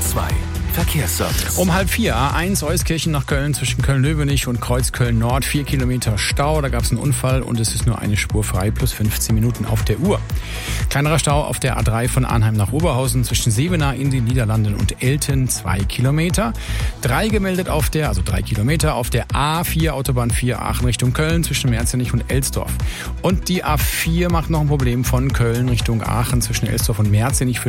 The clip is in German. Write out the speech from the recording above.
2. Verkehrsservice. Um 3:30 A1 Euskirchen nach Köln zwischen Köln-Löwenich und Kreuzköln Nord. 4 Kilometer Stau, da gab es einen Unfall und es ist nur eine Spur frei plus 15 Minuten auf der Uhr. Kleinerer Stau auf der A3 von Arnheim nach Oberhausen zwischen Sevenaar in den Niederlanden und Elten 2 Kilometer. 3 gemeldet 3 Kilometer auf der A4 Autobahn 4 Aachen Richtung Köln zwischen Merzenich und Elsdorf. Und die A4 macht noch ein Problem von Köln Richtung Aachen zwischen Elsdorf und Merzenich.